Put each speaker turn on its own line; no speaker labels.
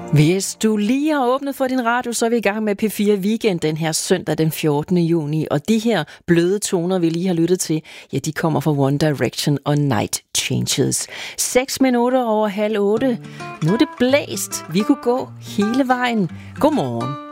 Hvis du lige har åbnet for din radio, så er vi i gang med P4 Weekend den her søndag den 14. juni. Og de her bløde toner, vi lige har lyttet til, ja, de kommer fra One Direction og Night Changes. 6 minutter over 7:30. Nu er det blæst. Vi kunne gå hele vejen. Godmorgen.